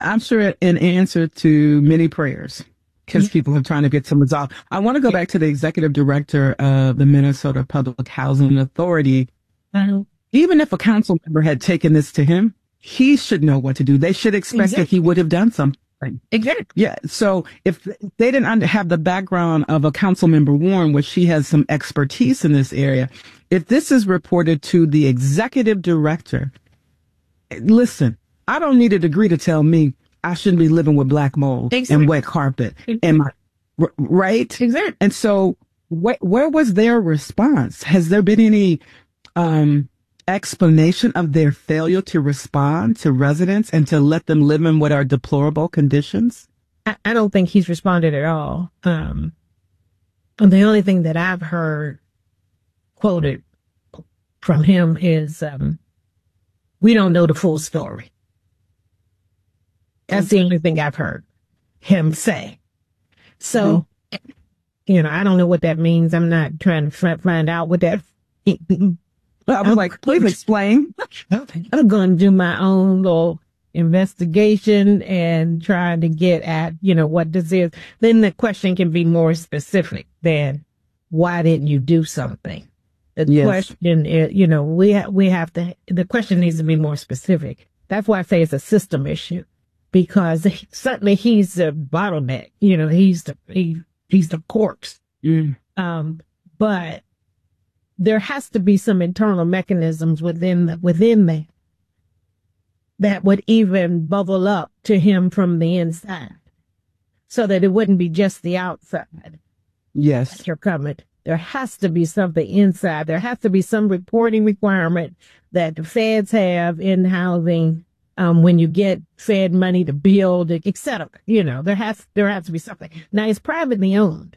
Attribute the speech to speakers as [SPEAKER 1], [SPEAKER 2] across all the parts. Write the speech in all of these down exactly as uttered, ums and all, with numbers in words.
[SPEAKER 1] I'm sure in answer to many prayers, because
[SPEAKER 2] Yeah.
[SPEAKER 1] people are trying to get some resolve. I want to go back to the executive director of the Minnesota Public Housing Authority.
[SPEAKER 2] Uh,
[SPEAKER 1] Even if a council member had taken this to him, he should know what to do. They should expect that he
[SPEAKER 2] exactly.
[SPEAKER 1] would have done something.
[SPEAKER 2] Exactly.
[SPEAKER 1] Yeah. So if they didn't under- have the background of a council member Warren, where she has some expertise in this area, if this is reported to the executive director, listen, I don't need a degree to tell me I shouldn't be living with black mold
[SPEAKER 2] Exactly.
[SPEAKER 1] and wet carpet and my, r- right?
[SPEAKER 2] Exactly.
[SPEAKER 1] And so wh- where was their response? Has there been any, um, explanation of their failure to respond to residents and to let them live in what are deplorable conditions?
[SPEAKER 2] I, I don't think he's responded at all. Um, and the only thing that I've heard quoted from him is, um, we don't know the full story. That's the only thing I've heard him say. So, you know, I don't know what that means. I'm not trying to f- find out what that
[SPEAKER 1] I was like, please explain.
[SPEAKER 2] I'm going to do my own little investigation and trying to get at, you know, what this is. Then the question can be more specific than why didn't you do something? The
[SPEAKER 1] Yes.
[SPEAKER 2] question is, you know, we ha- we have to, the question needs to be more specific. That's why I say it's a system issue, because he, certainly he's the bottleneck, you know, he's the, he, he's the corpse.
[SPEAKER 1] Mm.
[SPEAKER 2] Um, but there has to be some internal mechanisms within the, within that that would even bubble up to him from the inside, so that it wouldn't be just the outside.
[SPEAKER 1] Yes.
[SPEAKER 2] You're coming. There has to be something inside. There has to be some reporting requirement that the feds have in housing. Um, when you get fed money to build, et cetera, you know, there has there has to be something. Now it's privately owned.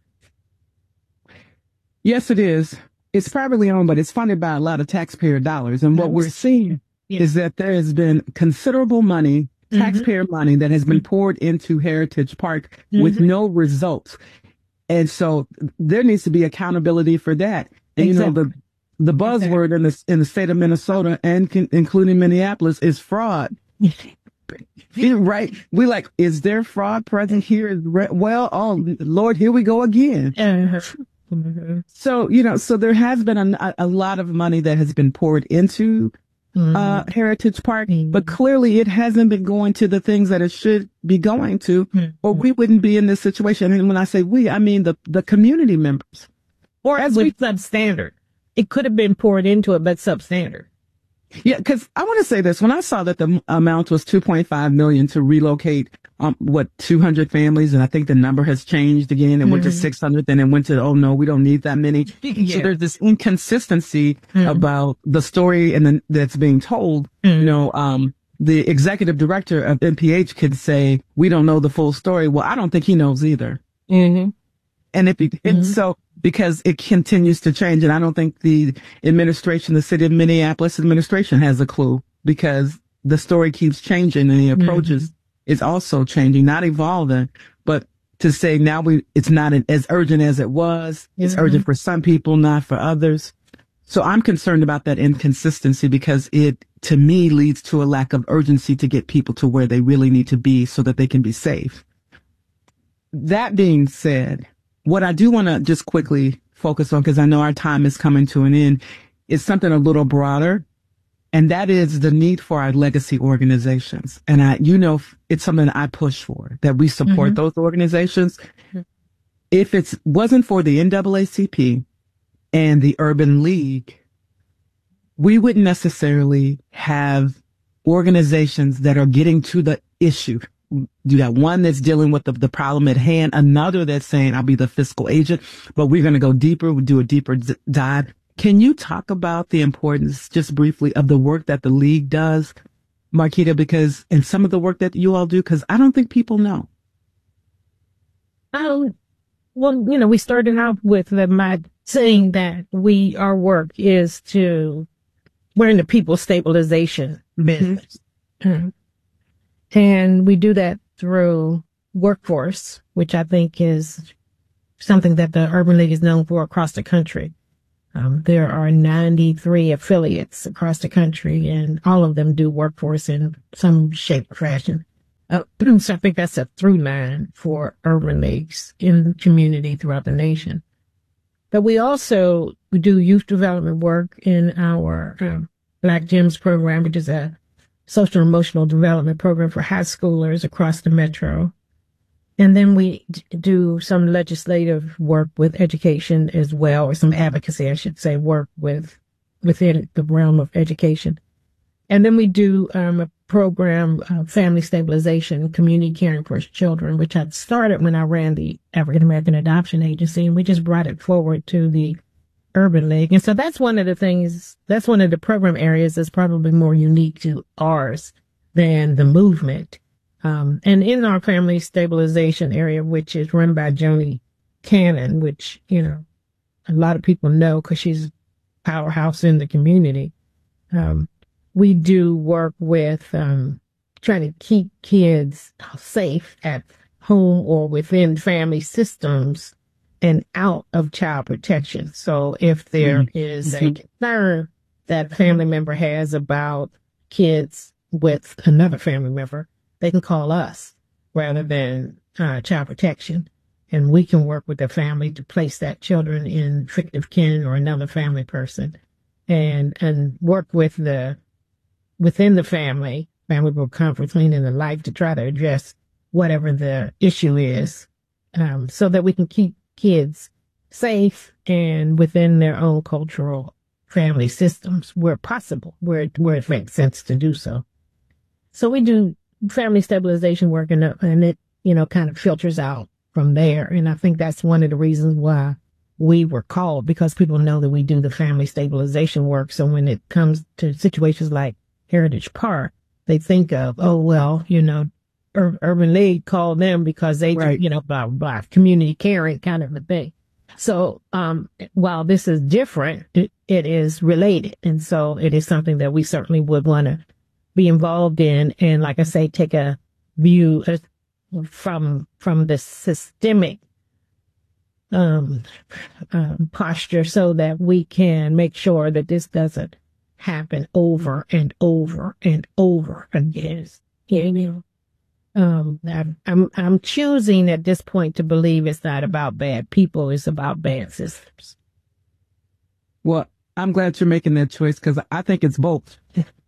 [SPEAKER 1] Yes, it is. It's privately owned, but it's funded by a lot of taxpayer dollars. And what we're seeing
[SPEAKER 2] Yeah.
[SPEAKER 1] is that there has been considerable money, taxpayer money, that has been poured into Heritage Park with no results. And so there needs to be accountability for that. And you know, the the buzzword in the in the state of Minnesota and con- including Minneapolis is fraud. Yeah, right? We like, is there fraud present here? Well, oh Lord, here we go again.
[SPEAKER 2] Uh-huh.
[SPEAKER 1] So, you know, so there has been a, a lot of money that has been poured into uh, Heritage Park, but clearly it hasn't been going to the things that it should be going to, or we wouldn't be in this situation. And when I say we, I mean the, the community members.
[SPEAKER 2] Or as with substandard. It could have been poured into it, but substandard.
[SPEAKER 1] Yeah, because I want to say this. When I saw that the m- amount was two point five million to relocate, um, what, two hundred families, and I think the number has changed again. It went to six hundred, then it went to, oh no, we don't need that many.
[SPEAKER 2] Yeah.
[SPEAKER 1] So there's this inconsistency about the story and then that's being told. You know, um, the executive director of N P H could say, we don't know the full story. Well, I don't think he knows either.
[SPEAKER 2] Mm-hmm.
[SPEAKER 1] And if it, it's so, because it continues to change, and I don't think the administration, the city of Minneapolis administration has a clue, because the story keeps changing and the approaches is also changing, not evolving. But to say now we, it's not an, as urgent as it was. It's urgent for some people, not for others. So I'm concerned about that inconsistency, because it, to me, leads to a lack of urgency to get people to where they really need to be so that they can be safe. That being said, what I do want to just quickly focus on, because I know our time is coming to an end, is something a little broader. And that is the need for our legacy organizations. And I, you know, it's something I push for, that we support those organizations. If it wasn't for the N double A C P and the Urban League, we wouldn't necessarily have organizations that are getting to the issue. You got one that's dealing with the, the problem at hand, another that's saying, I'll be the fiscal agent, but we're going to go deeper. We'll do a deeper d- dive. Can you talk about the importance, just briefly, of the work that the league does, Marquita, because, and some of the work that you all do, because I don't think people know.
[SPEAKER 2] Um, well, you know, we started out with the, my saying that we, our work is to, we're in the people stabilization business. Mm-hmm. And we do that through workforce, which I think is something that the Urban League is known for across the country. Um, there are ninety-three affiliates across the country, and all of them do workforce in some shape or fashion. Uh, so I think that's a through line for urban leagues in the community throughout the nation. But we also we do youth development work in our um, Black Gems program, which is a social emotional development program for high schoolers across the metro. And then we d- do some legislative work with education as well, or some advocacy, I should say, work with within the realm of education. And then we do um, a program, uh, family stabilization, community caring for children, which I started when I ran the African American Adoption Agency, and we just brought it forward to the Urban League. And so that's one of the things, that's one of the program areas that's probably more unique to ours than the movement. Um, and in our family stabilization area, which is run by Joni Cannon, which, you know, a lot of people know because she's a powerhouse in the community. Um, we do work with um, trying to keep kids safe at home or within family systems and out of child protection. So if there mm-hmm. is a concern that a family member has about kids with another family member, they can call us rather than uh, child protection. And we can work with the family to place that children in fictive kin or another family person and and work with the within the family, family will comfort, cleaning the life to try to address whatever the issue is, um, so that we can keep kids safe and within their own cultural family systems where possible, where, where it makes sense to do so. So we do family stabilization work and, and it, you know, kind of filters out from there. And I think that's one of the reasons why we were called, because people know that we do the family stabilization work. So when it comes to situations like Heritage Park, they think of, oh, well, you know, Ur- Urban League called them because they, right. you know, blah, blah, community caring kind of a thing. So, um, while this is different, it, it is related. And so it is something that we certainly would want to be involved in. And like I say, take a view from, from the systemic, um, um, posture so that we can make sure that this doesn't happen over and over and over again. You know, um, I'm, I'm choosing at this point to believe it's not about bad people. It's about bad systems.
[SPEAKER 1] Well, I'm glad you're making that choice because I think it's both.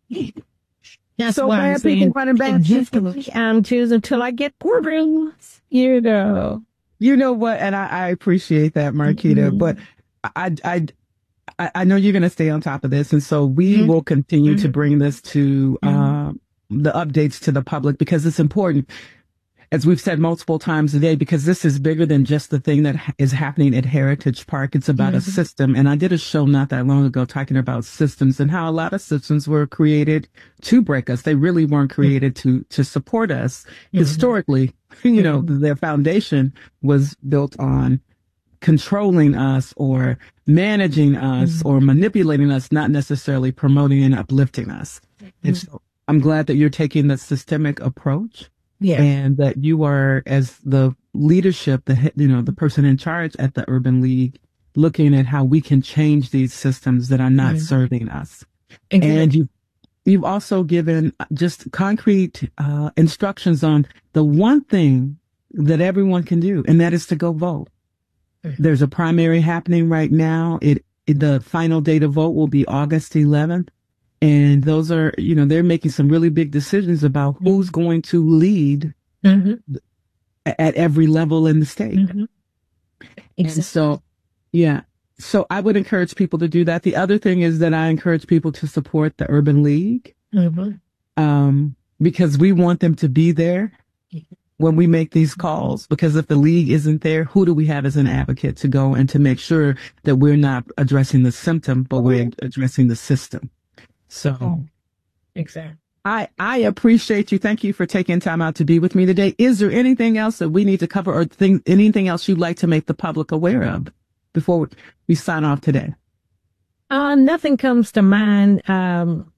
[SPEAKER 2] That's
[SPEAKER 1] so
[SPEAKER 2] why
[SPEAKER 1] bad
[SPEAKER 2] I'm saying,
[SPEAKER 1] people bad systems.
[SPEAKER 2] I'm choosing until I get rings, you know.
[SPEAKER 1] You know what? And I, I appreciate that, Marquita, mm-hmm. but I, I, I, I know you're going to stay on top of this. And so we mm-hmm. will continue mm-hmm. to bring this to mm-hmm. um, the updates to the public because it's important, as we've said multiple times today, because this is bigger than just the thing that ha- is happening at Heritage Park. It's about mm-hmm. a system. And I did a show not that long ago talking about systems and how a lot of systems were created to break us. They really weren't created mm-hmm. to, to support us. Mm-hmm. Historically, you know, mm-hmm. their foundation was built on controlling us or managing us mm-hmm. or manipulating us, not necessarily promoting and uplifting us. Mm-hmm. And so I'm glad that you're taking the systemic approach. Yeah. And that you are, as the leadership, the, you know, the person in charge at the Urban League, looking at how we can change these systems that are not mm-hmm. serving us. Exactly. And you, you've also given just concrete uh, instructions on the one thing that everyone can do, and that is to go vote. Mm-hmm. There's a primary happening right now. It, it the final day to vote will be August eleventh. And those are, you know, they're making some really big decisions about who's going to lead mm-hmm. at every level in the state. Mm-hmm. Exactly. And so, yeah. So I would encourage people to do that. The other thing is that I encourage people to support the Urban League, mm-hmm. um, because we want them to be there when we make these calls. Because if the league isn't there, who do we have as an advocate to go and to make sure that we're not addressing the symptom, but we're addressing the system? So,
[SPEAKER 2] oh, exactly.
[SPEAKER 1] I, I appreciate you. Thank you for taking time out to be with me today. Is there anything else that we need to cover or thing, anything else you'd like to make the public aware of before we sign off today?
[SPEAKER 2] Uh, nothing comes to mind, um,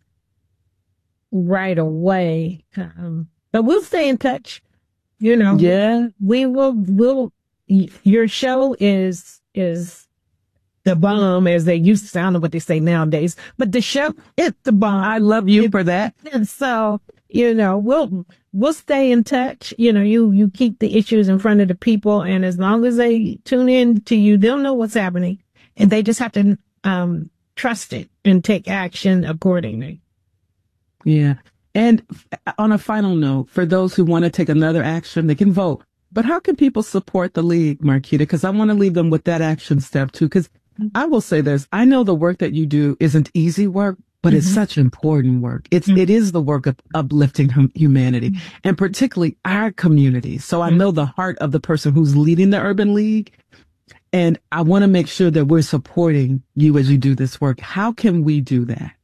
[SPEAKER 2] right away. Um, but we'll stay in touch. You know,
[SPEAKER 1] yeah,
[SPEAKER 2] we will, we'll, your show is, is, the bomb, as they used to sound, what they say nowadays. But the show, it's the bomb.
[SPEAKER 1] I love you it, for that.
[SPEAKER 2] And so, you know, we'll, we'll stay in touch. You know, you, you keep the issues in front of the people. And as long as they tune in to you, they'll know what's happening, and they just have to, um, trust it and take action accordingly.
[SPEAKER 1] Yeah. And on a final note, for those who want to take another action, they can vote. But how can people support the league, Marquita? Because I want to leave them with that action step too. Because I will say this, I know the work that you do isn't easy work, but mm-hmm. it's such important work. It's, mm-hmm. it is the work of uplifting hum- humanity, mm-hmm. and particularly our community. So mm-hmm. I know the heart of the person who's leading the Urban League, and I want to make sure that we're supporting you as you do this work. How can we do that?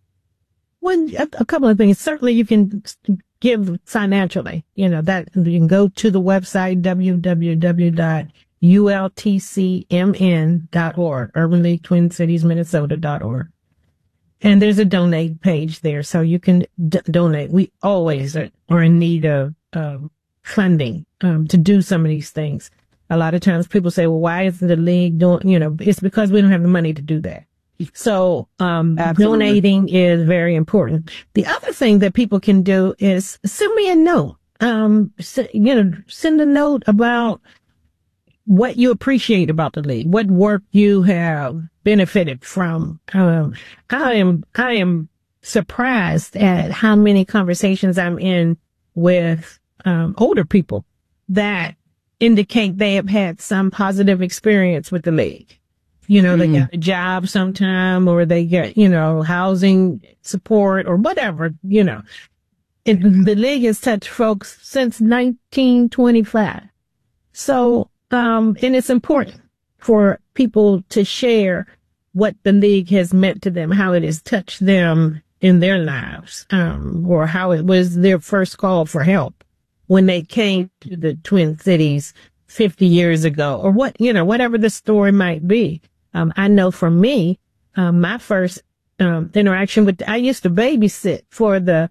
[SPEAKER 2] Well, a couple of things. Certainly you can give financially, you know, that you can go to the website, w w w dot u l t c m n dot org, Urban League Twin Cities Minnesota dot org. And there's a donate page there, so you can d- donate. We always are, are in need of uh, funding um, to do some of these things. A lot of times people say, well, why isn't the league doing, you know, it's because we don't have the money to do that. So um donating is very important. The other thing that people can do is send me a note. Um, s- you know, send a note about what you appreciate about the league, what work you have benefited from. Um, I am, I am surprised at how many conversations I'm in with, um, older people that indicate they have had some positive experience with the league. You know, they mm. get a job sometime, or they get, you know, housing support or whatever, you know. It, the league has touched folks since nineteen twenty-five. So, um, and it's important for people to share what the league has meant to them, how it has touched them in their lives, um, or how it was their first call for help when they came to the Twin Cities fifty years ago, or what, you know, whatever the story might be. Um, I know for me, um, my first, um, interaction with, I used to babysit for the,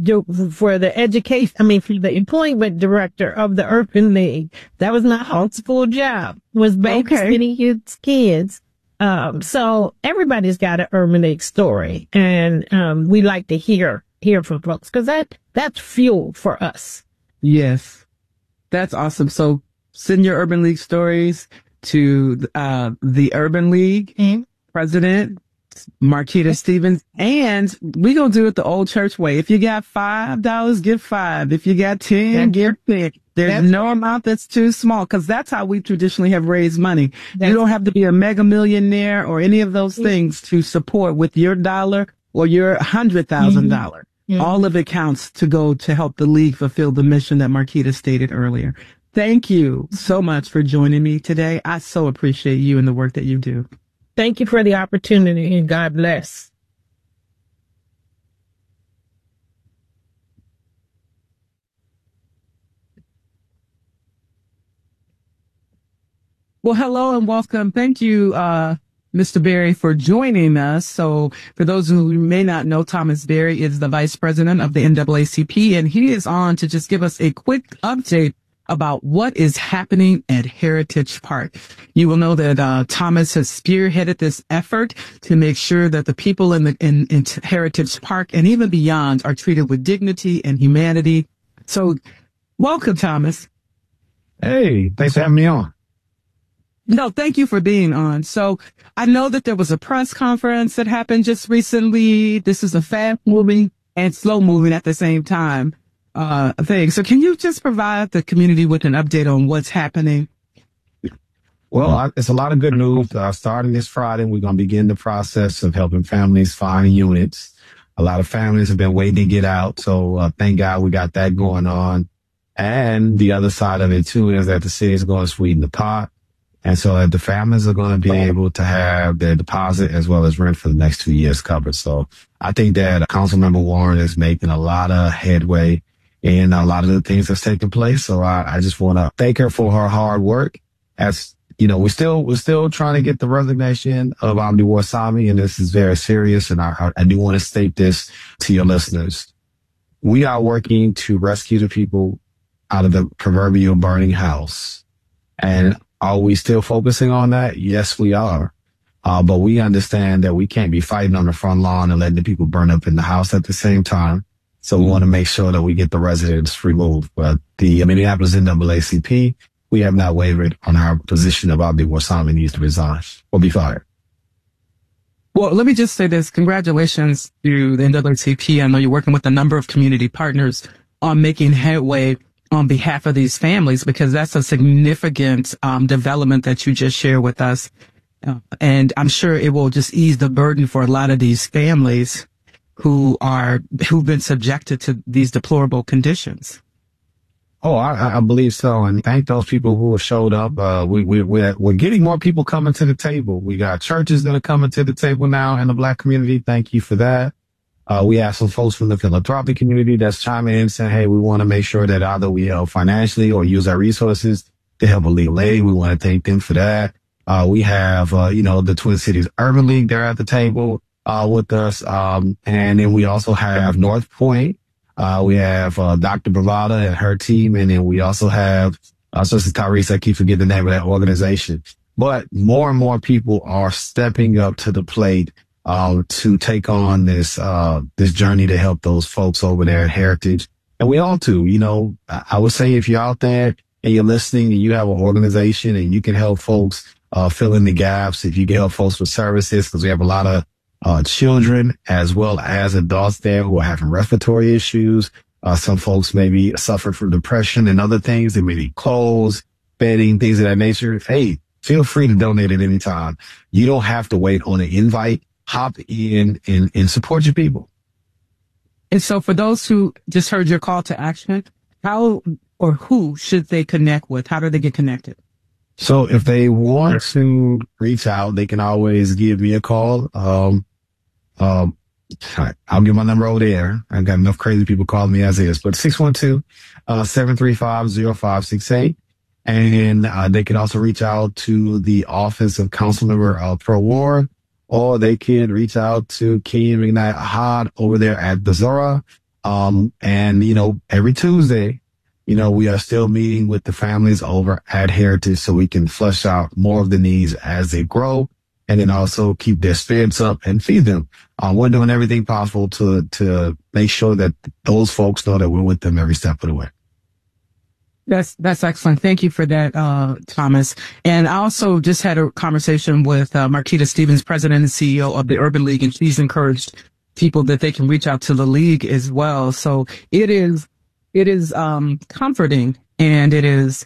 [SPEAKER 2] for the education, I mean, for the employment director of the Urban League. That was my whole school job, was babysitting okay. kids. Um, so everybody's got an Urban League story, and, um, we like to hear, hear from folks, cause that, that's fuel for us.
[SPEAKER 1] Yes. That's awesome. So send your Urban League stories to uh the Urban League mm-hmm. president, Marquita Stevens, and we gonna do it the old church way. If you got five dollars, give five. If you got ten, that's, give ten. There's that's, no amount that's too small, because that's how we traditionally have raised money. You don't have to be a mega millionaire or any of those things to support with your dollar or your hundred thousand mm-hmm. dollar. Mm-hmm. All of it counts to go to help the league fulfill the mission that Marquita stated earlier. Thank you so much for joining me today. I so appreciate you and the work that you do.
[SPEAKER 2] Thank you for the opportunity, and God bless.
[SPEAKER 1] Well, hello and welcome. Thank you, uh, Mister Berry, for joining us. So for those who may not know, Thomas Berry is the vice president of the N double A C P, and he is on to just give us a quick update about what is happening at Heritage Park. You will know that uh Thomas has spearheaded this effort to make sure that the people in the in, in Heritage Park and even beyond are treated with dignity and humanity. So welcome, Thomas.
[SPEAKER 3] Hey, thanks for having me on.
[SPEAKER 1] No, thank you for being on. So I know that there was a press conference that happened just recently. This is a fast moving and slow moving at the same time uh thing. So can you just provide the community with an update on what's happening?
[SPEAKER 3] Well, I, it's a lot of good news. Uh, starting this Friday, we're going to begin the process of helping families find units. A lot of families have been waiting to get out. So uh, thank God we got that going on. And the other side of it, too, is that the city is going to sweeten the pot. And so that the families are going to be able to have their deposit as well as rent for the next two years covered. So I think that Councilmember Warren is making a lot of headway in a lot of the things that's taking place. So I, I just want to thank her for her hard work. As you know, we're still, we're still trying to get the resignation of Amdi Warsame, and this is very serious. And I, I do want to state this to your listeners. We are working to rescue the people out of the proverbial burning house. And are we still focusing on that? Yes, we are. Uh, but we understand that we can't be fighting on the front lawn and letting the people burn up in the house at the same time. So we want to make sure that we get the residents removed. But the Minneapolis N double A C P, we have not wavered on our position about Bigboy Solomon needs to resign or be fired.
[SPEAKER 1] Well, let me just say this. Congratulations to the N double A C P. I know you're working with a number of community partners on making headway on behalf of these families, because that's a significant um, development that you just shared with us. Uh, and I'm sure it will just ease the burden for a lot of these families who are, who've been subjected to these deplorable conditions.
[SPEAKER 3] Oh, I, I believe so. And thank those people who have showed up. Uh, we, we, we're, we're getting more people coming to the table. We got churches that are coming to the table now in the Black community. Thank you for that. Uh, we have some folks from the philanthropic community that's chiming in saying, hey, we want to make sure that either we help financially or use our resources to help with legal aid. We want to thank them for that. Uh, we have, uh, you know, the Twin Cities Urban League there at the table, uh, with us. Um, and then we also have North Point. Uh, we have, uh, Doctor Bravada and her team. And then we also have, uh, Sister Tyrese. I keep forgetting the name of that organization, but more and more people are stepping up to the plate, uh, to take on this, uh, this journey to help those folks over there at Heritage. And we all too, you know, I would say if you're out there and you're listening and you have an organization and you can help folks, uh, fill in the gaps, if you can help folks with services, because we have a lot of, uh, children as well as adults there who are having respiratory issues. Uh, some folks maybe suffer from depression and other things. They may need clothes, bedding, things of that nature. Hey, feel free to donate at any time. You don't have to wait on an invite. Hop in and, and support your people.
[SPEAKER 1] And so for those who just heard your call to action, how or who should they connect with? How do they get connected?
[SPEAKER 3] So if they want to reach out, they can always give me a call. Um, um, I'll give my number over there. I've got enough crazy people calling me as is, but six one two, seven three five, zero five six eight. And uh, they can also reach out to the Office of Councilmember uh, Pro Ward, or they can reach out to Kenyon McKnight Ahad over there at the Zora. Um, and, you know, every Tuesday, you know, we are still meeting with the families over at Heritage so we can flesh out more of the needs as they grow, and then also keep their spirits up and feed them. Uh, we're doing everything possible to, to make sure that those folks know that we're with them every step of the way.
[SPEAKER 1] That's, that's excellent. Thank you for that, uh, Thomas. And I also just had a conversation with, uh, Marquita Stevens, president and C E O of the Urban League, and she's encouraged people that they can reach out to the league as well. So it is, it is, um, comforting, and it is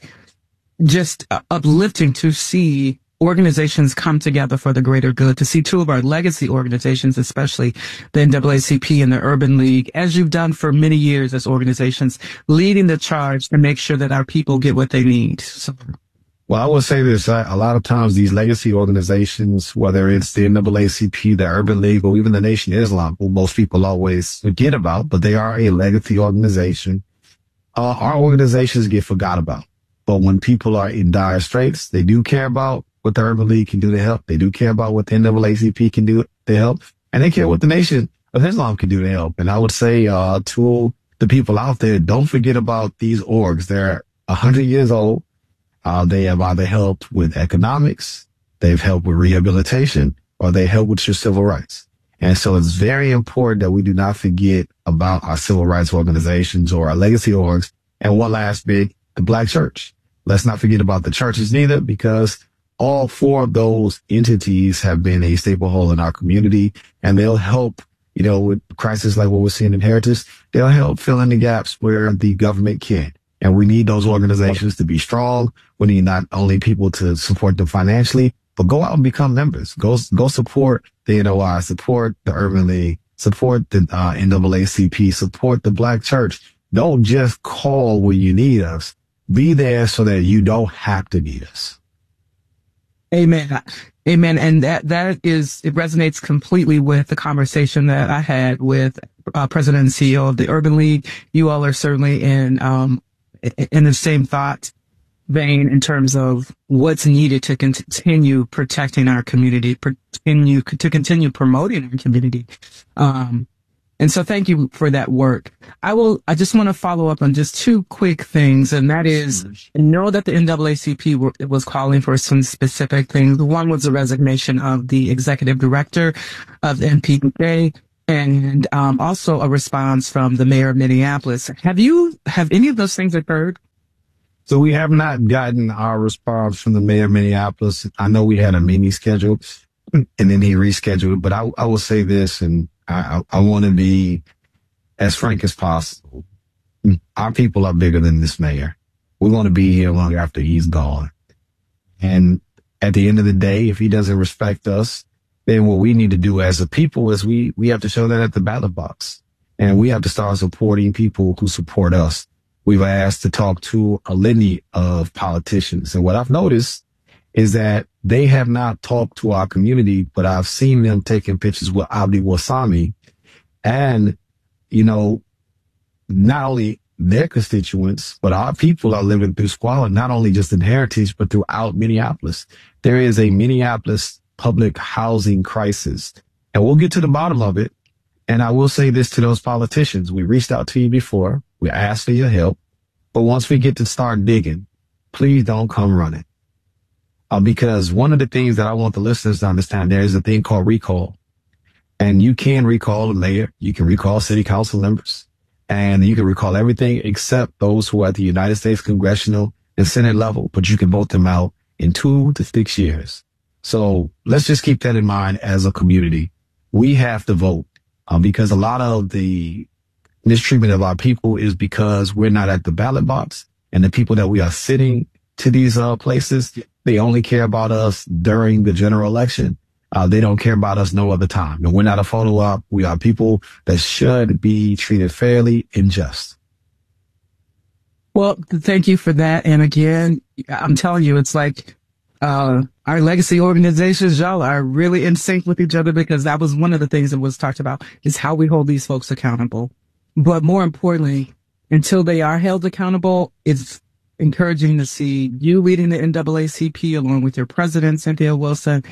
[SPEAKER 1] just uh, uplifting to see organizations come together for the greater good, to see two of our legacy organizations, especially the N double A C P and the Urban League, as you've done for many years as organizations, leading the charge to make sure that our people get what they need. So,
[SPEAKER 3] well, I will say this, uh, a lot of times these legacy organizations, whether it's the N double A C P, the Urban League, or even the Nation of Islam, who most people always forget about, but they are a legacy organization. Uh, our organizations get forgot about. But when people are in dire straits, they do care about what the Urban League can do to help. They do care about what the N double A C P can do to help. And they care what the Nation of Islam can do to help. And I would say, uh, to the people out there, don't forget about these orgs. They're a hundred years old. Uh, they have either helped with economics, they've helped with rehabilitation, or they help with your civil rights. And so it's very important that we do not forget about our civil rights organizations or our legacy orgs. And one last bit, the Black church. Let's not forget about the churches neither, because all four of those entities have been a staple hole in our community, and they'll help, you know, with crises like what we're seeing in Heritage, they'll help fill in the gaps where the government can't. And we need those organizations to be strong. We need not only people to support them financially, but go out and become members. Go, go support the N O I, support the Urban League, support the uh, N double A C P, support the Black church. Don't just call when you need us. Be there so that you don't have to need us.
[SPEAKER 1] Amen. Amen. And that, that is, it resonates completely with the conversation that I had with uh, President and C E O of the Urban League. You all are certainly in, um, in the same thought vein in terms of what's needed to continue protecting our community, continue to continue promoting our community. Um, and so thank you for that work. I will, I just want to follow up on just two quick things. And that is, I know that the N double A C P were, was calling for some specific things. One was the resignation of the executive director of the N P J. and um, also a response from the mayor of Minneapolis. Have you, have any of those things occurred?
[SPEAKER 3] So we have not gotten our response from the mayor of Minneapolis. I know we had a meeting scheduled and then he rescheduled, but I, I will say this, and I, I, I want to be as frank as possible. Our people are bigger than this mayor. We're going to be here long after he's gone. And at the end of the day, if he doesn't respect us, then what we need to do as a people is we, we have to show that at the ballot box, and we have to start supporting people who support us. We've asked to talk to a litany of politicians. And what I've noticed is that they have not talked to our community, but I've seen them taking pictures with Abdi Warsame. And, you know, not only their constituents, but our people are living through squalor, not only just in Heritage, but throughout Minneapolis. There is a Minneapolis public housing crisis, and we'll get to the bottom of it. And I will say this to those politicians. We reached out to you before. We asked for your help. But once we get to start digging, please don't come running. Uh, because one of the things that I want the listeners to understand, there is a thing called recall. And you can recall the mayor. You can recall city council members. And you can recall everything except those who are at the United States congressional and Senate level. But you can vote them out in two to six years. So let's just keep that in mind as a community. We have to vote uh, because a lot of the mistreatment of our people is because we're not at the ballot box, and the people that we are sitting to these uh, places, they only care about us during the general election. Uh, they don't care about us no other time. And we're not a photo op. We are people that should be treated fairly and just.
[SPEAKER 1] Well, thank you for that. And again, I'm telling you, it's like uh our legacy organizations, y'all are really in sync with each other, because that was one of the things that was talked about, is how we hold these folks accountable. But more importantly, until they are held accountable, it's encouraging to see you leading the N double A C P along with your president, Cynthia Wilson,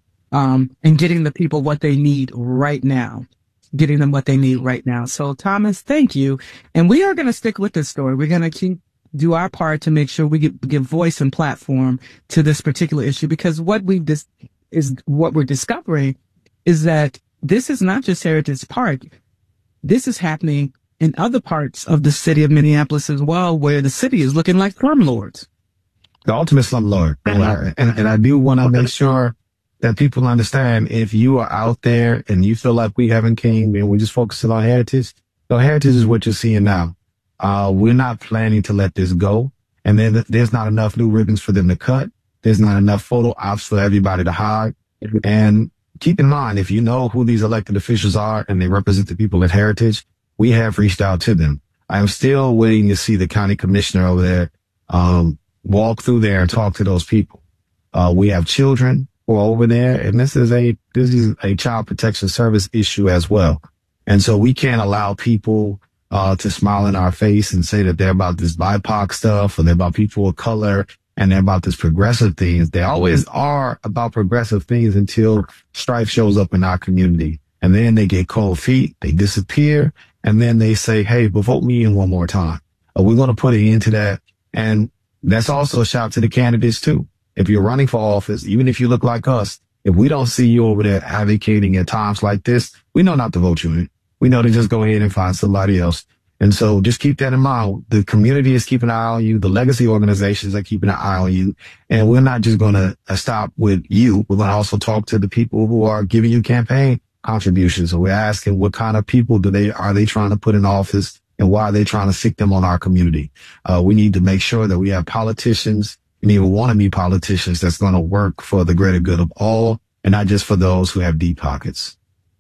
[SPEAKER 1] um, and getting the people what they need right now, getting them what they need right now. So Thomas, thank you. And we are going to stick with this story. We're going to keep do our part to make sure we get, give voice and platform to this particular issue, because what we've dis- is what we're discovering is that this is not just Heritage Park. This is happening in other parts of the city of Minneapolis as well, where the city is looking like slumlords.
[SPEAKER 3] The ultimate slumlord. And, and, and I do want to make sure that people understand, if you are out there and you feel like we haven't came and we're just focusing on Heritage, so Heritage is what you're seeing now. Uh, we're not planning to let this go. And then there's not enough new ribbons for them to cut. There's not enough photo ops for everybody to hide. And keep in mind, if you know who these elected officials are and they represent the people at Heritage, we have reached out to them. I am still waiting to see the county commissioner over there um, walk through there and talk to those people. Uh, we have children who are over there, and this is a this is a child protection service issue as well. And so we can't allow people uh, to smile in our face and say that they're about this B I P O C stuff, or they're about people of color, and they're about this progressive things. They always are about progressive things until strife shows up in our community. And then they get cold feet, they disappear, and then they say, hey, but vote me in one more time. Uh, we're going to put an end to that. And that's also a shout to the candidates too. If you're running for office, even if you look like us, if we don't see you over there advocating at times like this, we know not to vote you in. We know to just go ahead and find somebody else. And so just keep that in mind. The community is keeping an eye on you. The legacy organizations are keeping an eye on you. And we're not just going to stop with you. We're going to also talk to the people who are giving you campaign contributions. So we're asking, what kind of people do they, are they trying to put in office, and why are they trying to stick them on our community? Uh, we need to make sure that we have politicians, and even want to be politicians, that's going to work for the greater good of all, and not just for those who have deep pockets.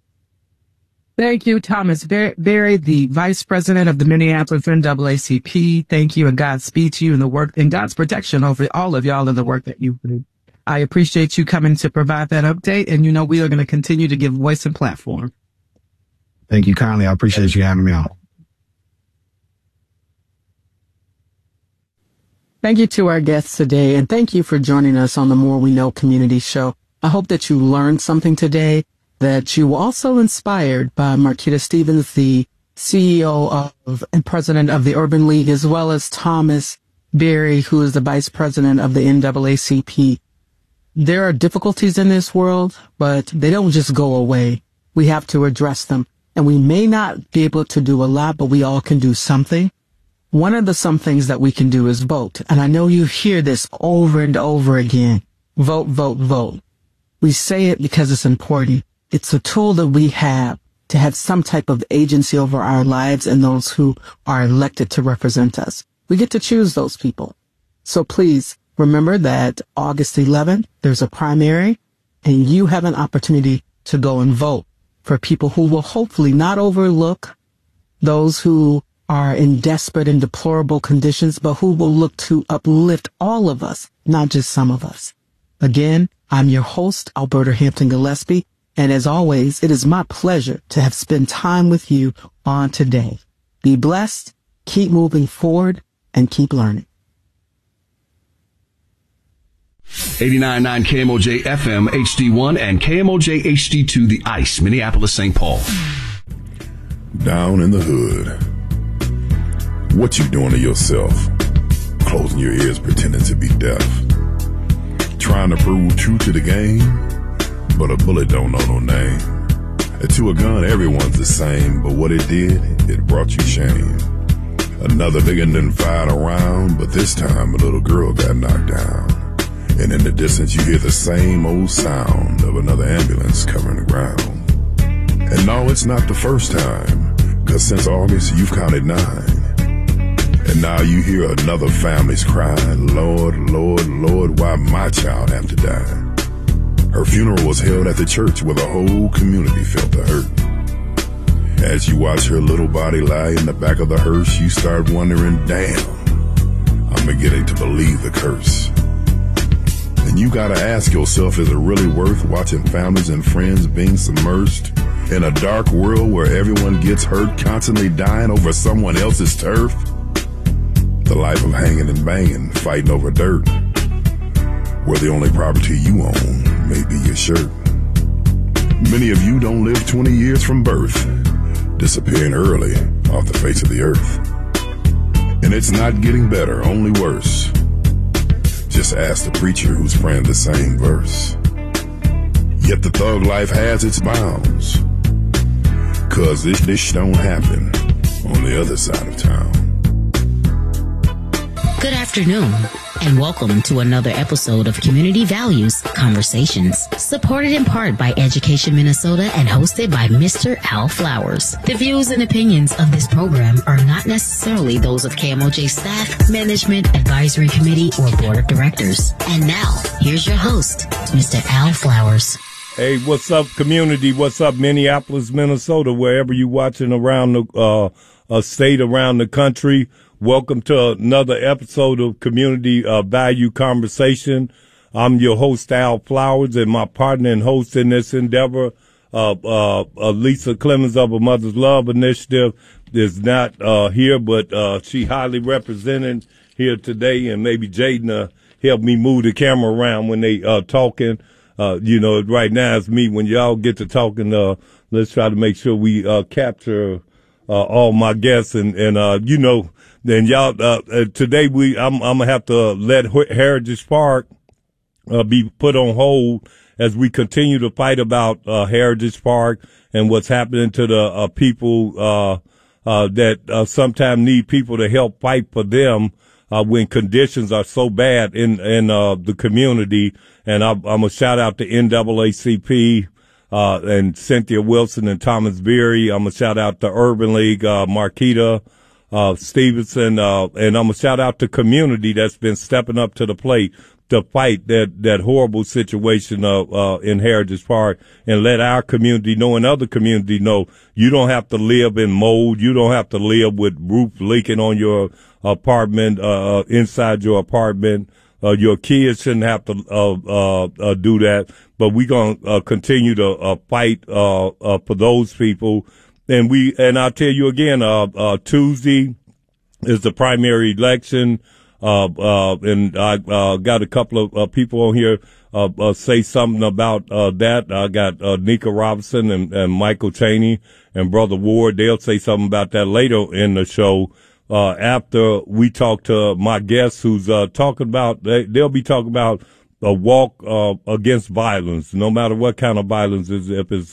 [SPEAKER 1] Thank you, Thomas Berry, the Vice President of the Minneapolis N double A C P. Thank you, and Godspeed to you in the work, and God's protection over all of y'all in the work that you do. I appreciate you coming to provide that update, and you know we are going to continue to give voice and platform.
[SPEAKER 3] Thank you kindly. I appreciate you having me on.
[SPEAKER 1] Thank you to our guests today, and thank you for joining us on the More We Know Community Show. I hope that you learned something today, that you were also inspired by Marquita Stevens, the C E O of and President of the Urban League, as well as Thomas Berry, who is the Vice President of the N double A C P. There are difficulties in this world, but they don't just go away. We have to address them. and we may not be able to do a lot, but we all can do something. One of the some things that we can do is vote. And I know you hear this over and over again. Vote, vote, vote. We say it because it's important. It's a tool that we have to have some type of agency over our lives and those who are elected to represent us. We get to choose those people. So please remember that August eleventh, there's a primary, and you have an opportunity to go and vote for people who will hopefully not overlook those who are in desperate and deplorable conditions, but who will look to uplift all of us, not just some of us. Again, I'm your host, Alberta Hampton Gillespie, and as always, it is my pleasure to have spent time with you on today. Be blessed, keep moving forward, and keep learning.
[SPEAKER 4] eighty-nine point nine K M O J F M H D one and K M O J H D two, The Ice, Minneapolis, Saint Paul.
[SPEAKER 5] Down in the hood. What you doing to yourself? Closing your ears pretending to be deaf. Trying to prove true to the game, but a bullet don't know no name. And to a gun, everyone's the same, but what it did, it brought you shame. Another nigga didn't fight around, but this time a little girl got knocked down. And in the distance you hear the same old sound of another ambulance covering the ground. And no, it's not the first time, cause since August you've counted nine. And now you hear another family's crying, Lord, Lord, Lord, why my child have to die? Her funeral was held at the church where the whole community felt the hurt. As you watch her little body lie in the back of the hearse, you start wondering, damn, I'm beginning to believe the curse. And you gotta ask yourself, is it really worth watching families and friends being submerged in a dark world where everyone gets hurt, constantly dying over someone else's turf? The life of hanging and banging, fighting over dirt, where the only property you own may be your shirt. Many of you don't live twenty years from birth, disappearing early off the face of the earth. And it's not getting better, only worse. Just ask the preacher who's praying the same verse. Yet the thug life has its bounds, cause this, this don't happen on the other side of town.
[SPEAKER 6] Good afternoon, and welcome to another episode of Community Values Conversations, supported in part by Education Minnesota and hosted by Mister Al Flowers. The views and opinions of this program are not necessarily those of K M O J staff, management, advisory committee, or board of directors. And now, here's your host, Mister Al Flowers.
[SPEAKER 7] Hey, what's up, community? What's up, Minneapolis, Minnesota, wherever you're watching around the uh, uh, state, around the country. Welcome to another episode of Community uh, Value Conversation. I'm your host, Al Flowers, and my partner and host in this endeavor, uh, uh, uh, Lisa Clemens of A Mother's Love Initiative, is not uh, here, but uh, she highly represented here today, and maybe Jaden uh, help me move the camera around when they uh, talking. Uh, you know, right now it's me. When y'all get to talking, uh, let's try to make sure we uh, capture uh, all my guests, and, and uh, you know, then y'all, uh, uh, today we, I'm, I'm gonna have to let Heritage Park, uh, be put on hold as we continue to fight about, uh, Heritage Park and what's happening to the, uh, people, uh, uh, that, uh, sometimes need people to help fight for them, uh, when conditions are so bad in, in, uh, the community. And I, I'm gonna shout out to N double A C P, uh, and Cynthia Wilson and Thomas Beery. I'm gonna shout out to Urban League, uh, Marquita, Uh, Stevenson, uh, and I'm gonna shout out to community that's been stepping up to the plate to fight that, that horrible situation, uh, uh, in Heritage Park, and let our community know and other community know you don't have to live in mold. You don't have to live with roof leaking on your apartment, uh, inside your apartment. Uh, your kids shouldn't have to, uh, uh, uh do that, but we're gonna, uh, continue to, uh, fight, uh, uh, for those people. And we, and I'll tell you again, uh, uh, Tuesday is the primary election. Uh, uh, and I, uh, got a couple of uh, people on here, uh, uh, say something about, uh, that. I got, uh, Nika Robinson and, and Michael Chaney and Brother Ward. They'll say something about that later in the show. Uh, after we talk to my guest who's, uh, talking about, they, they'll be talking about a walk, uh, against violence, no matter what kind of violence is, if it's, uh,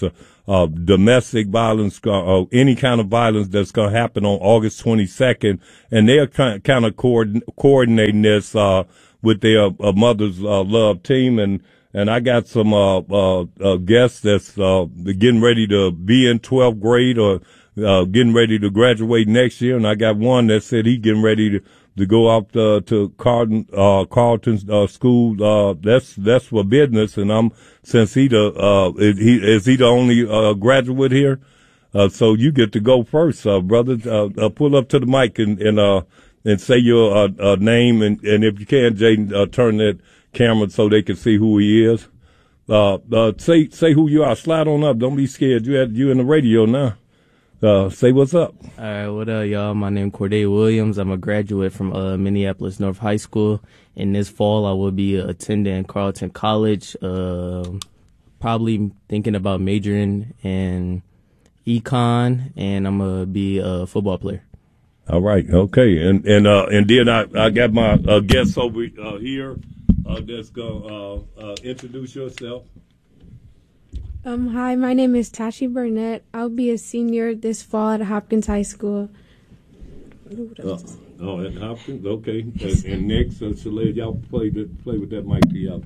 [SPEAKER 7] uh, domestic violence, uh, any kind of violence that's going to happen on August twenty-second. And they're kind of coordin- coordinating this, uh, with their uh, Mother's uh, Love team. And, and I got some, uh, uh, uh guests that's, uh, getting ready to be in twelfth grade or, uh, getting ready to graduate next year. And I got one that said he getting ready to, to go out uh, to Carlton, uh, Carlton's uh, school. Uh, that's that's for business, and I'm since he the uh, is he is he the only uh, graduate here, uh, so you get to go first, uh, brother. Uh, uh, pull up to the mic and and uh and say your uh, uh, name, and and if you can, Jaden, uh, turn that camera so they can see who he is. Uh, uh, say say who you are. Slide on up. Don't be scared. You had you in the radio now. Uh, say what's up.
[SPEAKER 8] All right, what up, y'all? My name is Corday Williams. I'm a graduate from uh, Minneapolis North High School. And this fall, I will be uh, attending Carleton College. Uh, probably thinking about majoring in econ, and I'm gonna be a football player.
[SPEAKER 7] All right, okay, and and uh, and then I I got my uh, guests over uh, here. Uh, that's gonna uh, uh, introduce yourself.
[SPEAKER 9] Um, hi, my name is Tashi Burnett. I'll be a senior this fall at Hopkins High School.
[SPEAKER 7] Uh, oh, at Hopkins, okay. And, and next, uh, Shalea, y'all play the, play with that mic together.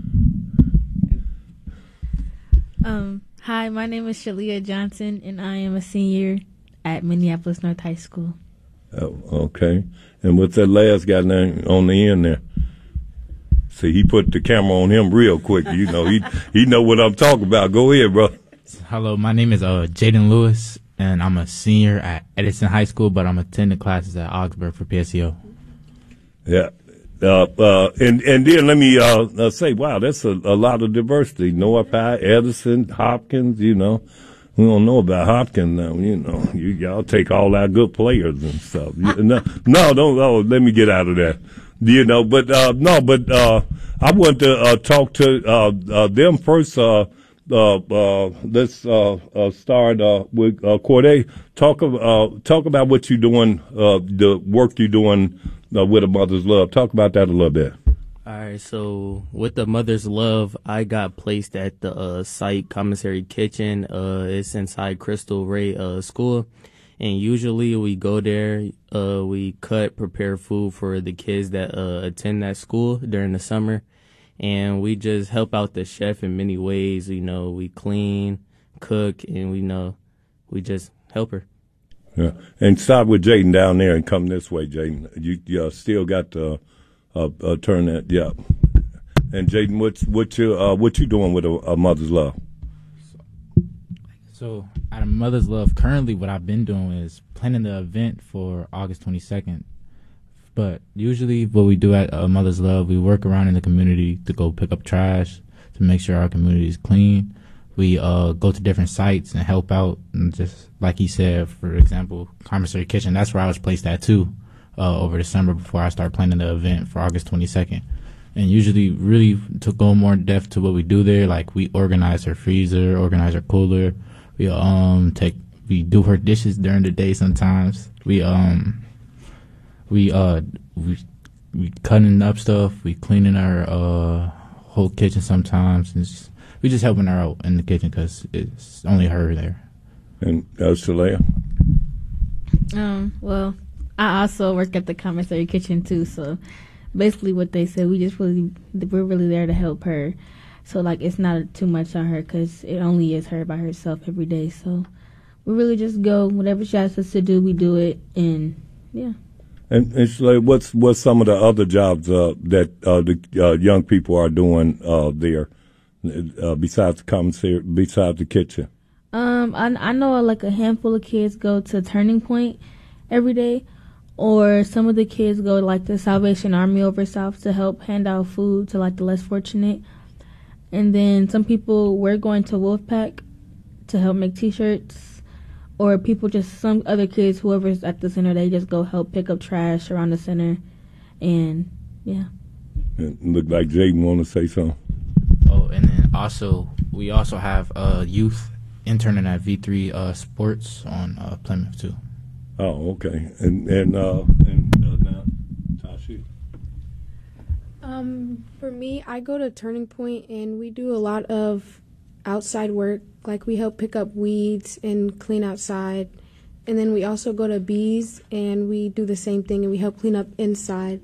[SPEAKER 10] Um, hi, my name is Shalea Johnson, and I am a senior at Minneapolis North High School.
[SPEAKER 7] Oh, okay. And what's that last guy name on the end there? See, he put the camera on him real quick. You know, he he know what I'm talking about. Go ahead, bro.
[SPEAKER 11] Hello, my name is uh, Jaden Lewis, and I'm a senior at Edison High School, but I'm attending classes at Augsburg for P S E O.
[SPEAKER 7] Yeah. Uh, uh, and, and then let me uh, uh, say, wow, that's a, a lot of diversity. North High, Edison, Hopkins, you know. We don't know about Hopkins now, you know. You, y'all take all our good players and stuff. You, no, no, don't, oh, let me get out of that. You know, but, uh, no, but, uh, I want to, uh, talk to, uh, uh, them first, uh, uh, uh, let's, uh, uh, start, uh, with, uh, Corday. Talk, uh, talk about what you're doing, uh, the work you're doing, uh, with A Mother's Love. Talk about that a little bit.
[SPEAKER 8] All right, so with The Mother's Love, I got placed at the, uh, site commissary kitchen. Uh, it's inside Crystal Ray, uh, school. And usually we go there, uh, we cut, prepare food for the kids that uh, attend that school during the summer. And we just help out the chef in many ways. You know, we clean, cook, and we know we just help her.
[SPEAKER 7] Yeah. And start with Jaden down there and come this way, Jaden. You, you uh, still got to uh, uh, turn that, yeah. And Jaden, what's, what you, uh, what you doing with a, a Mother's Love?
[SPEAKER 11] So, at A Mother's Love, currently what I've been doing is planning the event for August twenty-second. But usually what we do at A Mother's Love, we work around in the community to go pick up trash, to make sure our community is clean. We uh, go to different sites and help out. And just like he said, for example, Commissary Kitchen, that's where I was placed at too uh, over the summer before I started planning the event for August twenty-second. And usually really to go more in depth to what we do there, like we organize her freezer, organize her cooler. We um take we do her dishes during the day sometimes. We um we uh we we cutting up stuff. We cleaning our uh whole kitchen sometimes. It's, we just helping her out in the kitchen because it's only her there.
[SPEAKER 7] And uh, Shalea?
[SPEAKER 10] Um. Well, I also work at the commissary kitchen too. So basically, what they said, we just really we're really there to help her. So, like, it's not too much on her because it only is her by herself every day. So, we really just go, whatever she asks us to do, we do it. And, yeah.
[SPEAKER 7] And, and Shalea, what's, what's some of the other jobs uh, that uh, the uh, young people are doing uh, there uh, besides the commissary, besides the kitchen?
[SPEAKER 10] Um, I, I know, like, a handful of kids go to Turning Point every day. Or some of the kids go, like, the Salvation Army over South to help hand out food to, like, the less fortunate. And then some people, we're going to Wolfpack to help make T-shirts. Or people just, some other kids, whoever's at the center, they just go help pick up trash around the center. And, yeah.
[SPEAKER 7] It looked like Jaden want to say something.
[SPEAKER 11] Oh, and then also, we also have uh, youth interning at V three uh, Sports on uh, Plymouth, too.
[SPEAKER 7] Oh, okay. And, and, uh, and uh, now, Tashi?
[SPEAKER 9] Um, for me, I go to Turning Point, and we do a lot of outside work, like we help pick up weeds and clean outside. And then we also go to Bees and we do the same thing and we help clean up inside.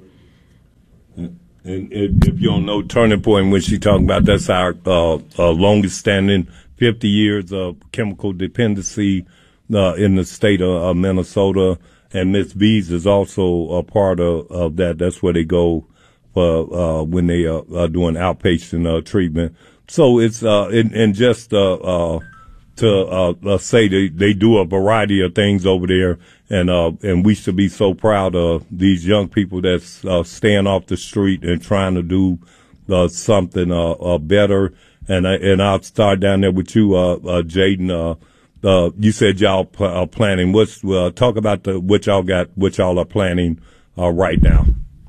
[SPEAKER 7] And, and if you don't know Turning Point, when she talking about, that's our uh, uh, longest standing fifty years of chemical dependency uh, in the state of uh, Minnesota. And Miss Bees is also a part of, of that. That's where they go for uh, when they uh, are doing outpatient uh, treatment. So it's uh, and, and just uh, uh, to uh, uh, say they, they do a variety of things over there, and uh, and we should be so proud of these young people that's uh, staying off the street and trying to do uh, something uh, uh, better. And I, and I'll start down there with you, uh, uh, Jaden. Uh, uh, you said y'all pl- are planning. What's uh, talk about the what y'all got, what y'all are planning uh, right now.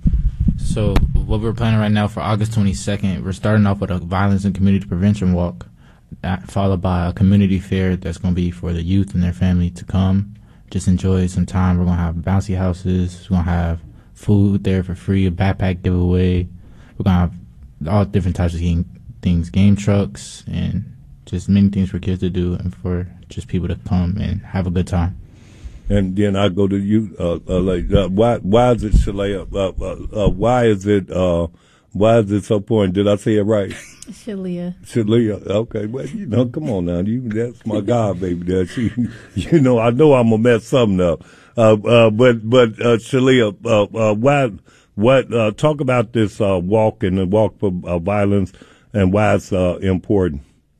[SPEAKER 11] So what we're planning right now for August twenty-second, we're starting off with a violence and community prevention walk, followed by a community fair that's going to be for the youth and their family to come, just enjoy some time. We're going to have bouncy houses. We're going to have food there for free, a backpack giveaway. We're going to have all different types of game, things, game trucks, and just many things for kids to do and for just people to come and have a good time.
[SPEAKER 7] And then I go to you, uh, uh, like, uh, why, why is it, Shalea, uh, uh, uh, why is it, uh, why is it so important? Did I say it right?
[SPEAKER 10] Shalia.
[SPEAKER 7] Shalia. Okay. Well, you know, come on now. You, that's my God, baby. That she, you know, I know I'm going to mess something up. Uh, uh, but, but, uh, Shalia, uh, uh, why, what, uh, talk about this, uh, walk and the walk for uh, violence and why it's, uh, important.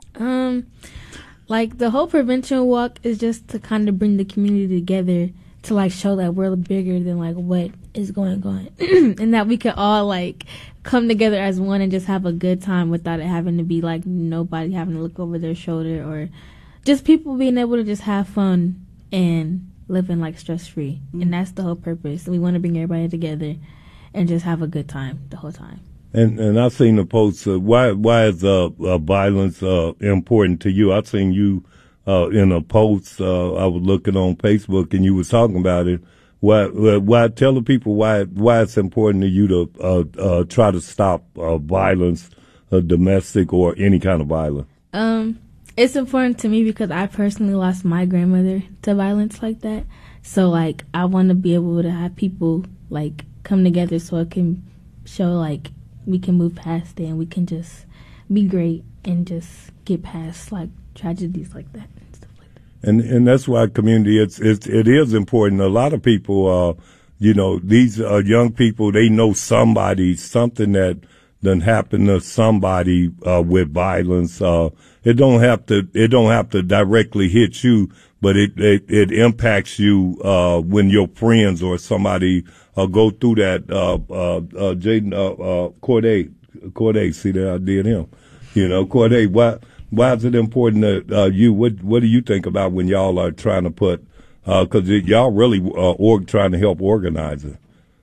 [SPEAKER 10] Um, like the whole prevention walk is just to kind of bring the community together to like show that we're bigger than like what is going on and that we can all like come together as one and just have a good time without it having to be like nobody having to look over their shoulder, or just people being able to just have fun and living like stress free. Mm-hmm. And that's the whole purpose. We want to bring everybody together and just have a good time the whole time.
[SPEAKER 7] And and I've seen the posts. Uh, why why is uh, uh, violence uh, important to you? I've seen you uh, in a post. Uh, I was looking on Facebook, and you was talking about it. Why why tell the people why why it's important to you to uh, uh, try to stop uh, violence, uh, domestic or any kind of violence?
[SPEAKER 10] Um, it's important to me because I personally lost my grandmother to violence like that. So like I want to be able to have people like come together so it can show like we can move past it and we can just be great and just get past like tragedies like that and stuff like that.
[SPEAKER 7] And and that's why community it's it's it is important. A lot of people, uh, you know, these uh, young people, they know somebody, something that done happened to somebody uh, with violence. Uh, it don't have to it don't have to directly hit you, but it it, it impacts you uh, when your friends or somebody uh, go through that. Uh, uh, uh, Jaden, uh, uh, Corday, Corday, see that I did him. You know, Corday, why why is it important to uh, you? What what do you think about when y'all are trying to put? Because uh, y'all really uh, org trying to help organize it.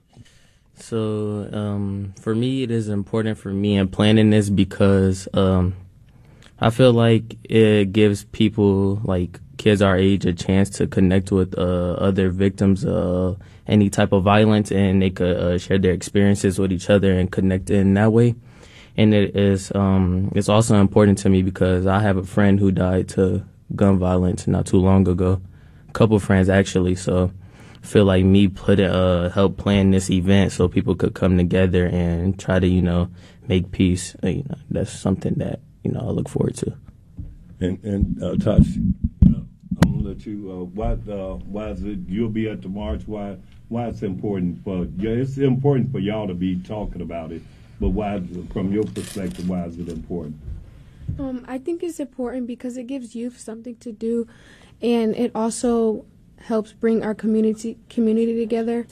[SPEAKER 8] So um, for me, it is important for me in planning this because um, I feel like it gives people, like kids our age, a chance to connect with uh, other victims of any type of violence, and they could uh, share their experiences with each other and connect in that way. And it is um, it's also important to me because I have a friend who died to gun violence not too long ago, a couple friends actually. So I feel like me put uh help plan this event so people could come together and try to, you know, make peace. You know, that's something that, you know, I look forward to.
[SPEAKER 7] And and uh, Touch, uh, I'm gonna let you. Uh, why uh, why is it you'll be at the march? Why why it's important for yeah it's important for y'all to be talking about it. But why, from your perspective, why is it important?
[SPEAKER 9] Um, I think it's important because it gives youth something to do, and it also helps bring our community community together.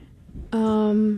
[SPEAKER 9] Um,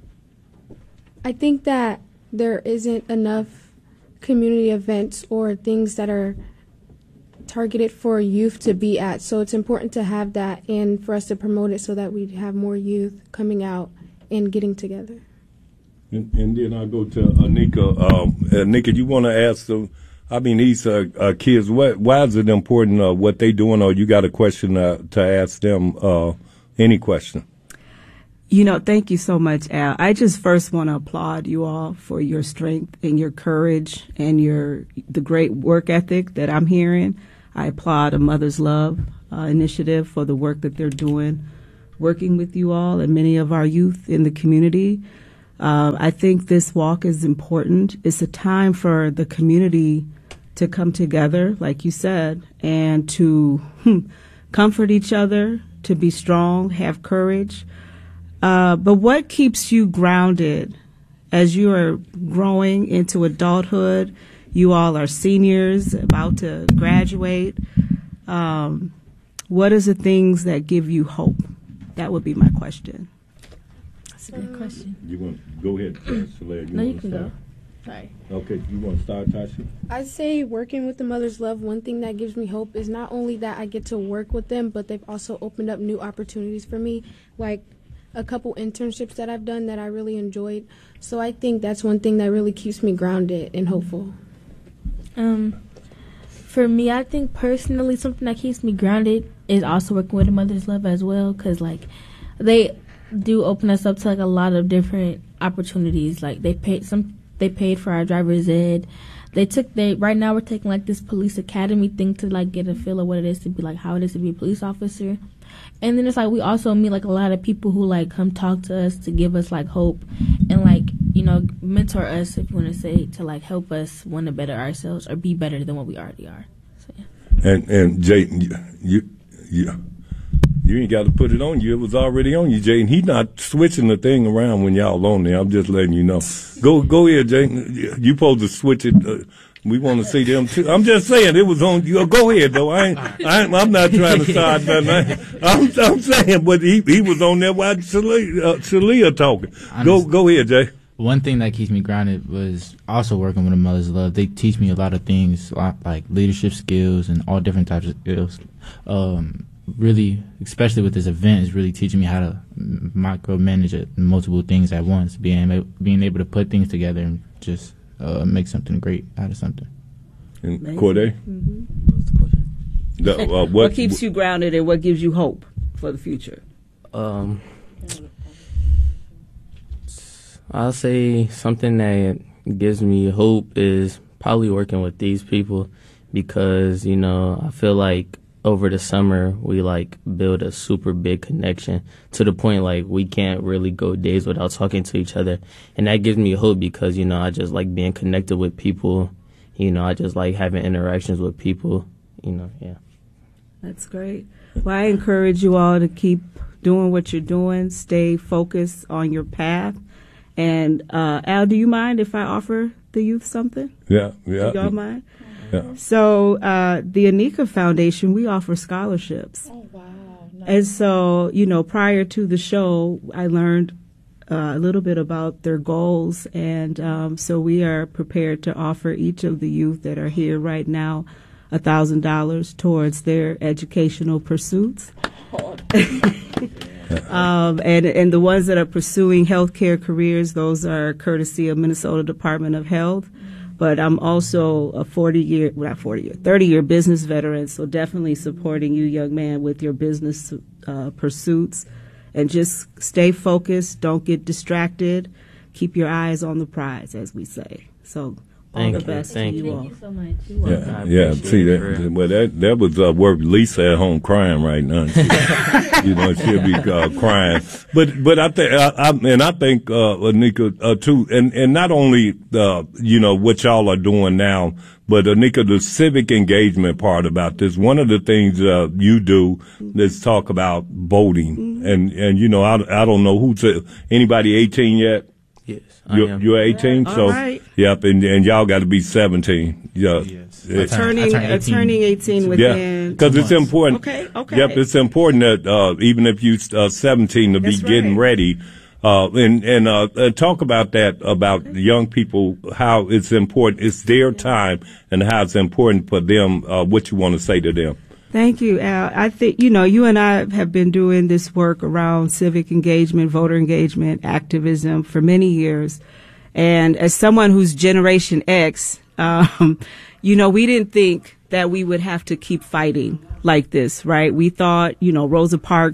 [SPEAKER 9] I think that there isn't enough community events or things that are targeted for youth to be at, so it's important to have that and for us to promote it so that we have more youth coming out and getting together.
[SPEAKER 7] And, and then I go to Anika. Um, Anika, you want to ask them? I mean, these uh, uh, kids. What? Why is it important? Uh, what they doing? Or you got a question uh, to ask them? Uh, any question?
[SPEAKER 12] You know, thank you so much, Al. I just first want to applaud you all for your strength and your courage and your the great work ethic that I'm hearing. I applaud A Mother's Love uh, initiative for the work that they're doing, working with you all and many of our youth in the community. Uh, I think this walk is important. It's a time for the community to come together, like you said, and to hmm, comfort each other, to be strong, have courage. Uh, but what keeps you grounded as you are growing into adulthood? You all are seniors about to graduate. Um, what is the things that give you hope? That would be my question.
[SPEAKER 10] That's a good question.
[SPEAKER 7] You want to go ahead, Shalea?
[SPEAKER 10] No, you can
[SPEAKER 7] start?
[SPEAKER 10] go. Sorry.
[SPEAKER 7] Okay, you want to start, Tasha?
[SPEAKER 9] I'd say working with the Mother's Love, one thing that gives me hope is not only that I get to work with them, but they've also opened up new opportunities for me, like a couple internships that I've done that I really enjoyed. So I think that's one thing that really keeps me grounded and hopeful.
[SPEAKER 10] Um, for me, I think personally something that keeps me grounded is also working with A Mother's Love as well, because like they do open us up to like a lot of different opportunities. Like they paid some, they paid for our driver's ed. They took they right now we're taking like this police academy thing to like get a feel of what it is to be like how it is to be a police officer. And then it's like we also meet like a lot of people who like come talk to us to give us like hope and like, you know, mentor us, if you want to say, to like help us want to better ourselves or be better than what we already are. So yeah.
[SPEAKER 7] And and Jayden, you you you ain't got to put it on you. It was already on you, Jayden. He's not switching the thing around when y'all on there. I'm just letting you know. Go go ahead, Jayden. You supposed to switch it. Uh, We want to see them too. I'm just saying it was on you. Go ahead though. I ain't, I ain't, I'm not trying to start nothing. I'm, I'm saying, but he he was on there while Shalea, uh, Shalea talking. Go go ahead, Jay.
[SPEAKER 11] One thing that keeps me grounded was also working with A Mother's Love. They teach me a lot of things like leadership skills and all different types of skills. Um, really, especially with this event, is really teaching me how to micromanage it, multiple things at once. Being being able to put things together and just. Uh, make something great out of something.
[SPEAKER 7] And Corday?
[SPEAKER 12] Mm-hmm.
[SPEAKER 7] The, uh, what,
[SPEAKER 12] what keeps you grounded and what gives you hope for the future?
[SPEAKER 8] Um, I'll say something that gives me hope is probably working with these people because, you know, I feel like over the summer we like build a super big connection to the point like we can't really go days without talking to each other, and that gives me hope because, you know, I just like being connected with people. You know, I just like having interactions with people. You know, yeah.
[SPEAKER 12] That's great. Well, I encourage you all to keep doing what you're doing. Stay focused on your path. And uh, Al, do you mind if I offer the youth something?
[SPEAKER 7] Yeah, yeah.
[SPEAKER 12] Do y'all mind?
[SPEAKER 7] Yeah.
[SPEAKER 12] So uh, the Anika Foundation, we offer scholarships.
[SPEAKER 9] Oh, wow. Nice.
[SPEAKER 12] And so, you know, prior to the show, I learned uh, a little bit about their goals. And um, so we are prepared to offer each of the youth that are here right now one thousand dollars towards their educational pursuits. um, and, and the ones that are pursuing healthcare careers, those are courtesy of Minnesota Department of Health. But I'm also a forty-year, well, not forty-year, thirty-year business veteran, so definitely supporting you, young man, with your business uh, pursuits. And just stay focused. Don't get distracted. Keep your eyes on the prize, as we say. So all
[SPEAKER 8] Thank
[SPEAKER 12] the
[SPEAKER 8] you.
[SPEAKER 12] best
[SPEAKER 8] Thank
[SPEAKER 12] to you
[SPEAKER 8] you.
[SPEAKER 12] all.
[SPEAKER 10] Thank you so much.
[SPEAKER 7] Yeah, yeah. See that? Well, that that was uh, worth Lisa at home crying right now. She, you know, she'll be uh, crying. But but I think I, I and I think uh, Anika uh, too, and and not only uh, you know what y'all are doing now, but Anika, the civic engagement part about this. One of the things uh, you do is talk about voting, mm-hmm. and and you know I I don't know who's anybody eighteen yet.
[SPEAKER 8] Yes,
[SPEAKER 7] you're, you're eighteen,
[SPEAKER 12] right.
[SPEAKER 7] so
[SPEAKER 12] right.
[SPEAKER 7] yep, and and y'all got to be seventeen. Yeah,
[SPEAKER 11] yes.
[SPEAKER 7] It,
[SPEAKER 12] turning uh, turning eighteen within.
[SPEAKER 7] Yeah, because it's important.
[SPEAKER 12] Okay, okay.
[SPEAKER 7] Yep, it's important that uh, even if you uh, seventeen to be
[SPEAKER 12] That's
[SPEAKER 7] getting
[SPEAKER 12] right.
[SPEAKER 7] ready, uh, and and uh, uh, talk about that about okay. young people, how it's important. It's their time, and how it's important for them. Uh, what you want to say to them.
[SPEAKER 12] Thank you, Al. I think, you know, you and I have been doing this work around civic engagement, voter engagement, activism for many years. And as someone who's Generation X, um, you know, we didn't think that we would have to keep fighting like this, right? We thought, you know, Rosa Parks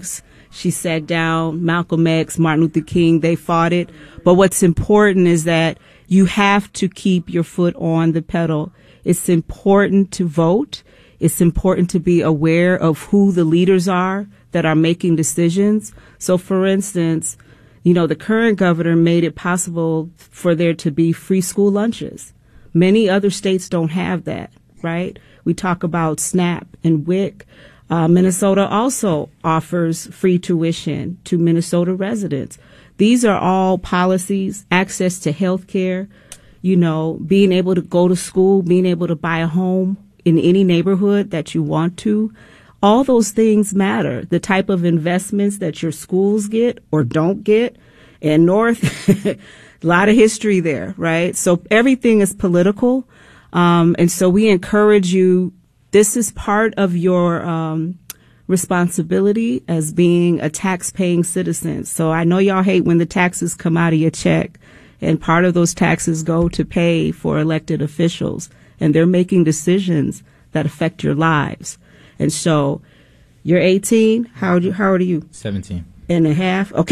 [SPEAKER 12] She sat down, Malcolm X, Martin Luther King, they fought it. But what's important is that you have to keep your foot on the pedal. It's important to vote. It's important to be aware of who the leaders are that are making decisions. So, for instance, you know, the current governor made it possible for there to be free school lunches. Many other states don't have that, right? We talk about SNAP and W I C. Uh, Minnesota also offers free tuition to Minnesota residents. These are all policies, access to health care, you know, being able to go to school, being able to buy a home in any neighborhood that you want to. All those things matter. The type of investments that your schools get or don't get. And North, a lot of history there, right? So everything is political. Um, and so we encourage you. This is part of your um, responsibility as being a tax-paying citizen. So I know y'all hate when the taxes come out of your check, and part of those taxes go to pay for elected officials, and they're making decisions that affect your lives. And so you're eighteen. How old, how old are you?
[SPEAKER 11] seventeen.
[SPEAKER 12] And a half? Okay.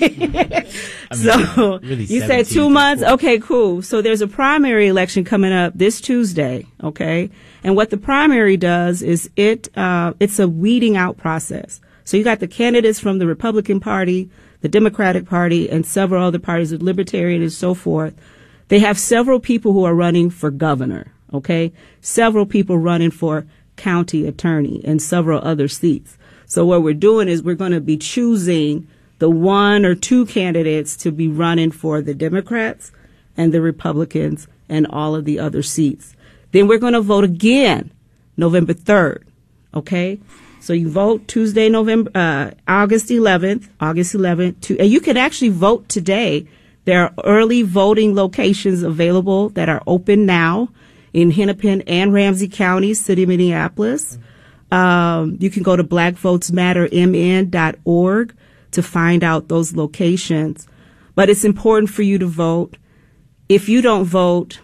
[SPEAKER 11] I mean,
[SPEAKER 12] so
[SPEAKER 11] really
[SPEAKER 12] you said two months? Okay, cool. So there's a primary election coming up this Tuesday, okay? And what the primary does is it uh it's a weeding out process. So you got the candidates from the Republican Party, the Democratic Party, and several other parties, the Libertarian and so forth. They have several people who are running for governor, okay? Several people running for county attorney and several other seats. So what we're doing is we're going to be choosing the one or two candidates to be running for the Democrats and the Republicans and all of the other seats. Then we're going to vote again November third. Okay. So you vote Tuesday, November, uh, August eleventh, August eleventh, to, and you can actually vote today. There are early voting locations available that are open now in Hennepin and Ramsey County, City of Minneapolis. Um, you can go to black votes matter m n dot org to find out those locations. But it's important for you to vote. If you don't vote,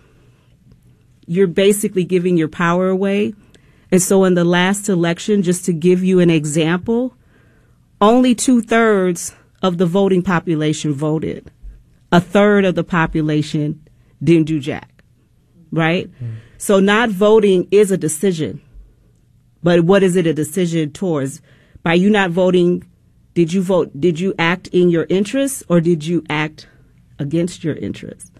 [SPEAKER 12] you're basically giving your power away. And so in the last election, just to give you an example, only two thirds of the voting population voted. A third of the population didn't do jack, right? Mm. So not voting is a decision. But what is it a decision towards? By you not voting, did you vote, did you act in your interests or did you act against your interests?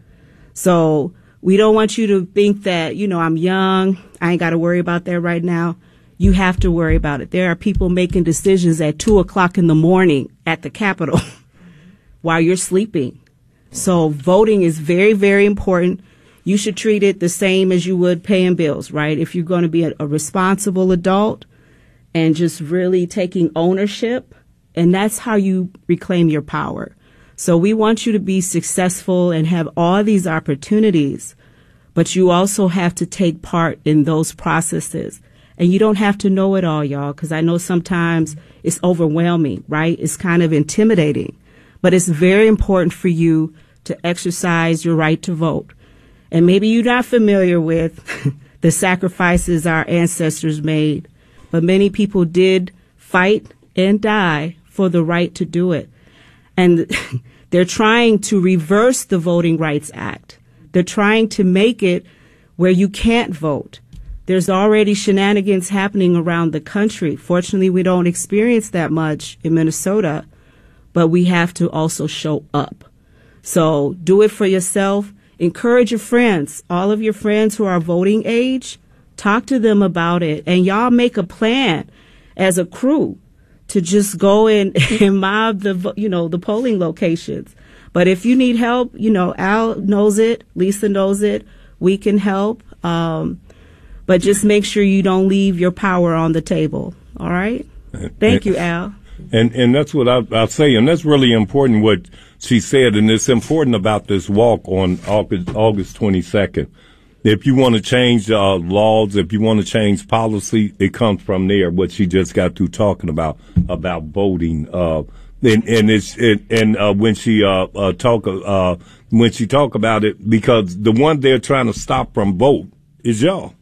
[SPEAKER 12] So we don't want you to think that, you know, I'm young, I ain't got to worry about that right now. You have to worry about it. There are people making decisions at two o'clock in the morning at the Capitol while you're sleeping. So voting is very, very important. You should treat it the same as you would paying bills, right? If you're going to be a, a responsible adult and just really taking ownership, and that's how you reclaim your power. So we want you to be successful and have all these opportunities, but you also have to take part in those processes. And you don't have to know it all, y'all, because I know sometimes it's overwhelming, right? It's kind of intimidating, but it's very important for you to exercise your right to vote. And maybe you're not familiar with the sacrifices our ancestors made, but many people did fight and die for the right to do it. And they're trying to reverse the Voting Rights Act. They're trying to make it where you can't vote. There's already shenanigans happening around the country. Fortunately, we don't experience that much in Minnesota, but we have to also show up. So do it for yourself. Encourage your friends, all of your friends who are voting age, talk to them about it, and y'all make a plan as a crew to just go in and mob the, you know, the polling locations. But if you need help, you know, Al knows it, Lisa knows it, we can help. Um, but just make sure you don't leave your power on the table. All right? Thank you, Al.
[SPEAKER 7] And and that's what I, I'll say, and that's really important what she said, and it's important about this walk on August, August twenty-second. If you want to change uh, laws, if you want to change policy, it comes from there, what she just got through talking about, about voting. Uh, and, and it's, it, and, uh, when she, uh, uh, talk, uh, when she talk about it, because the one they're trying to stop from vote is y'all. Mm-hmm.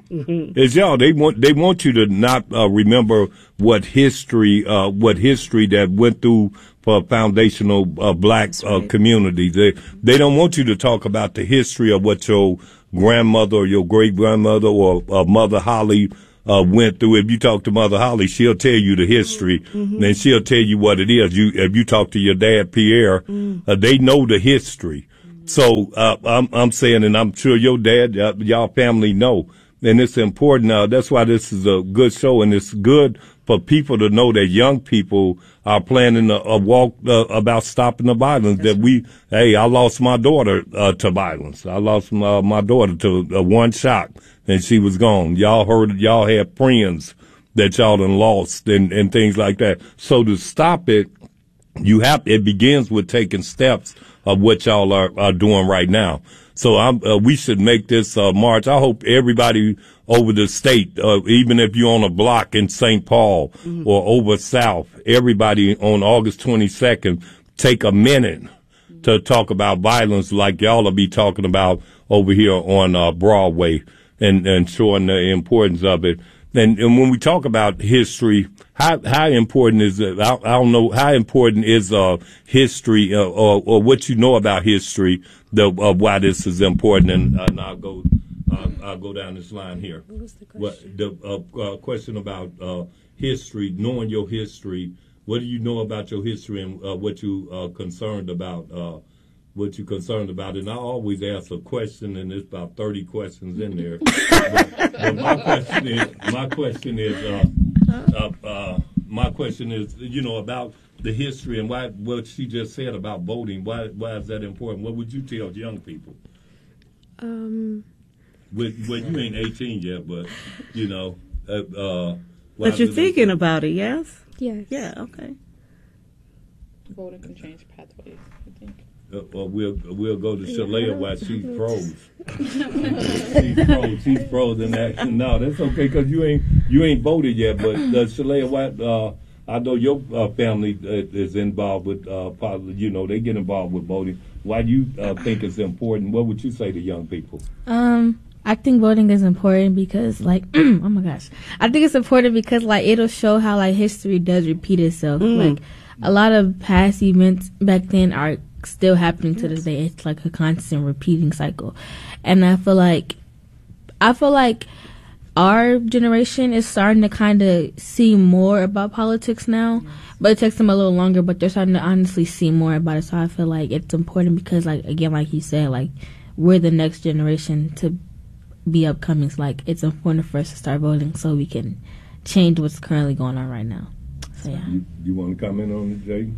[SPEAKER 7] Mm-hmm. It's y'all. They want they want you to not uh, remember what history uh, what history that went through for foundational uh, black uh, right. communities. They they don't want you to talk about the history of what your grandmother or your great grandmother or uh, Mother Holly uh, went through. If you talk to Mother Holly, she'll tell you the history, mm-hmm. and she'll tell you what it is. You if you talk to your dad Pierre, mm. uh, they know the history. So uh, I'm I'm saying, and I'm sure your dad, uh, y'all family know, and it's important. Uh, that's why this is a good show, and it's good for people to know that young people are planning a, a walk uh, about stopping the violence. That's that we, right. hey, I lost my daughter uh, to violence. I lost my, my daughter to uh, one shot, and she was gone. Y'all heard, y'all had friends that y'all done lost, and and things like that. So to stop it, you have. It begins with taking steps of what y'all are, are doing right now. So I'm, uh, we should make this uh, march. I hope everybody over the state, uh, even if you're on a block in Saint Paul mm-hmm. or over south, everybody on August twenty-second, take a minute mm-hmm. to talk about violence like y'all will be talking about over here on uh, Broadway and, and showing the importance of it. And, and when we talk about history, how how important is it? I, I don't know how important is uh history uh, or or what you know about history, the uh, why this is important. And, and I'll go uh, I'll go down this line here.
[SPEAKER 9] What was the question?
[SPEAKER 7] What, the uh, uh, question about uh history, knowing your history. What do you know about your history and uh, what you uh concerned about? Uh, what you concerned about, and I always ask a question, and there's about thirty questions in there. but, but my question is, my question is, uh, uh, uh, my question is, you know, about the history and why what she just said about voting. Why, why is that important? What would you tell young people?
[SPEAKER 9] Um.
[SPEAKER 7] Well, well you ain't eighteen yet, but you know. Uh, uh,
[SPEAKER 12] but you're thinking about it, yes?
[SPEAKER 9] Yes.
[SPEAKER 12] Yeah. Okay.
[SPEAKER 13] Voting can change pathways, I think.
[SPEAKER 7] Uh, or we'll we'll go to Shalea while she froze. She's froze. She's frozen. That no, that's okay because you ain't you ain't voted yet. But uh, Shalea, what uh, I know your uh, family uh, is involved with. Uh, you know, they get involved with voting. Why do you uh, think it's important? What would you say to young people?
[SPEAKER 10] Um, I think voting is important because, like, oh my gosh, I think it's important because, like, it'll show how like history does repeat itself. Mm. Like, a lot of past events back then are still happening to this day. It's like a constant repeating cycle. And I feel like I feel like our generation is starting to kind of see more about politics now, yes. but it takes them a little longer, but they're starting to honestly see more about it. So I feel like it's important because, like, again, like you said, like, we're the next generation to be upcoming. So, like, it's important for us to start voting so we can change what's currently going on right now. So yeah.
[SPEAKER 7] You, you want to comment on it, Jay?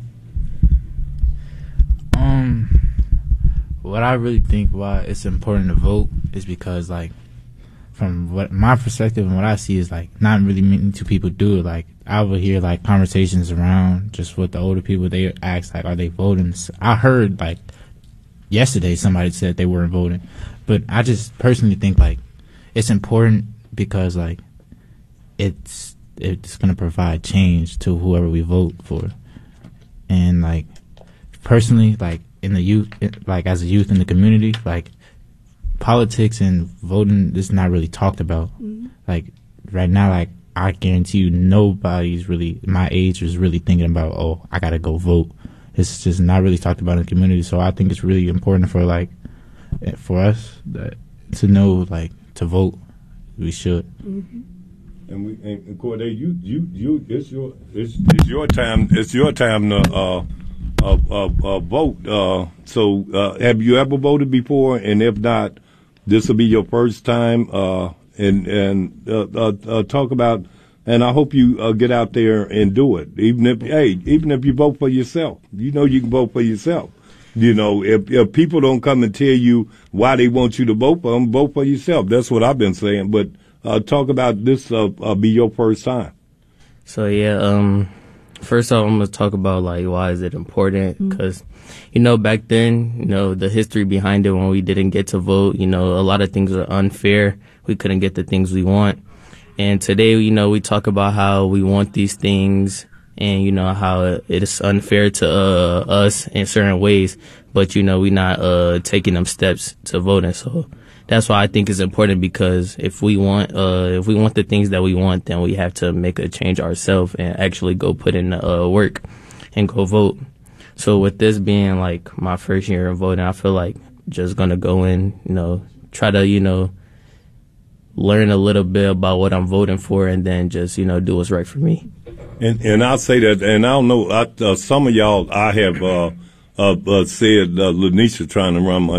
[SPEAKER 11] Um, what I really think why it's important to vote is because, like, from what my perspective and what I see is, like, not really many two people do it. Like, I would hear, like, conversations around just with the older people. They ask, like, are they voting? I heard, like, yesterday somebody said they weren't voting. But I just personally think, like, it's important because, like, it's it's going to provide change to whoever we vote for. And, like, personally, like, in the youth, like, as a youth in the community, like, politics and voting is not really talked about. Mm-hmm. Like, right now, like, I guarantee you nobody's really, my age is really thinking about, oh, I gotta go vote. It's just not really talked about in the community. So I think it's really important for, like, for us that, to know, like, to vote. We should.
[SPEAKER 7] Mm-hmm. And we, and Corday, you, you, you, it's your, it's, it's your time, it's your time to, uh, Uh, uh, uh, vote. Uh, so, uh, have you ever voted before? And if not, this will be your first time. Uh, and and uh, uh, uh, talk about. And I hope you uh, get out there and do it. Even if hey, even if you vote for yourself, you know you can vote for yourself. You know, if, if people don't come and tell you why they want you to vote for them, vote for yourself. That's what I've been saying. But uh, talk about this. Uh, uh, be your first time.
[SPEAKER 8] So yeah. Um. First off, I'm going to talk about, like, why is it important? Because, mm-hmm. you know, back then, you know, the history behind it when we didn't get to vote, you know, a lot of things were unfair. We couldn't get the things we want. And today, you know, we talk about how we want these things and, you know, how it is unfair to uh, us in certain ways. But, you know, we're not uh, taking them steps to voting. So that's why I think it's important, because if we want, uh, if we want the things that we want, then we have to make a change ourselves and actually go put in the uh, work and go vote. So with this being like my first year of voting, I feel like just gonna go in, you know, try to, you know, learn a little bit about what I'm voting for, and then just, you know, do what's right for me.
[SPEAKER 7] And and I'll say that, and I don't know, I, uh, some of y'all I have uh, uh, uh, said uh, Lanisha trying to run my